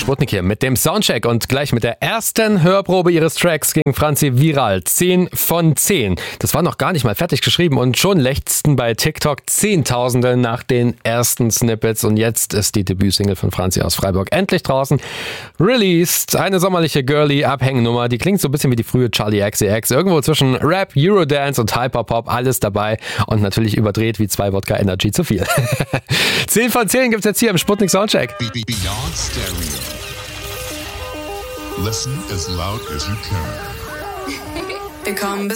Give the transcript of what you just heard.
Sputnik hier mit dem Soundcheck und gleich mit der ersten Hörprobe ihres Tracks ging Franzi viral. 10 von 10. Das war noch gar nicht mal fertig geschrieben und schon lechzten bei TikTok Zehntausende nach den ersten Snippets und jetzt ist die Debütsingle von Franzi aus Freiburg endlich draußen. Released, eine sommerliche Girly-Abhängnummer, die klingt so ein bisschen wie die frühe Charli XCX. Irgendwo zwischen Rap, Eurodance und Hyperpop, alles dabei und natürlich überdreht wie 2 Wodka Energy zu viel. 10 von 10 gibt's jetzt hier im Sputnik Soundcheck. Beyond stereo. Listen as loud as you can. Willkommen bis